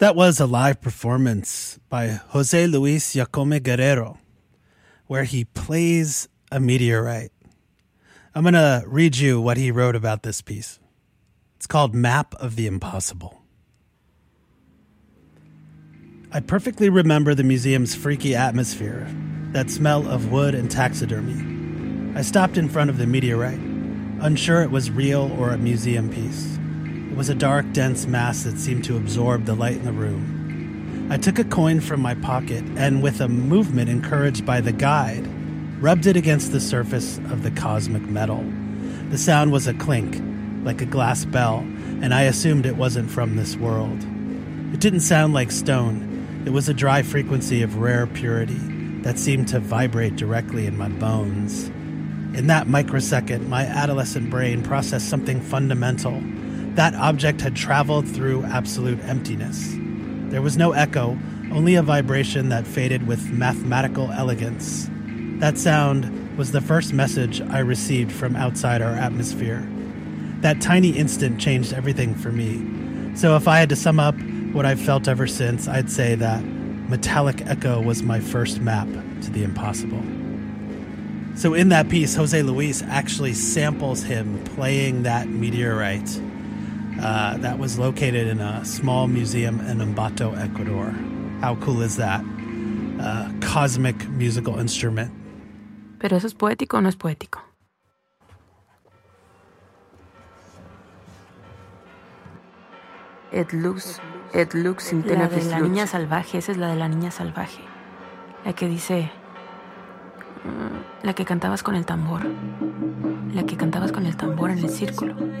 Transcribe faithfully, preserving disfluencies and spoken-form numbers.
That was a live performance by Jose Luis Jacome Guerrero, where he plays a meteorite. I'm going to read you what he wrote about this piece. It's called Map of the Impossible. I perfectly remember the museum's freaky atmosphere, that smell of wood and taxidermy. I stopped in front of the meteorite, unsure it was real or a museum piece. It was a dark, dense mass that seemed to absorb the light in the room. I took a coin from my pocket and, with a movement encouraged by the guide, rubbed it against the surface of the cosmic metal. The sound was a clink, like a glass bell, and I assumed it wasn't from this world. It didn't sound like stone. It was a dry frequency of rare purity that seemed to vibrate directly in my bones. In that microsecond, my adolescent brain processed something fundamental. That object had traveled through absolute emptiness. There was no echo, only a vibration that faded with mathematical elegance. That sound was the first message I received from outside our atmosphere. That tiny instant changed everything for me. So if I had to sum up what I've felt ever since, I'd say that metallic echo was my first map to the impossible. So in that piece, Jose Luis actually samples him playing that meteorite uh, that was located in a small museum in Ambato, Ecuador. How cool is that? A cosmic musical instrument. ¿Pero eso es poético o no es poético? It looks, it looks in La de la looks. Niña salvaje, esa es la de la niña salvaje. La que dice... La que cantabas con el tambor. La que cantabas con el tambor en el círculo.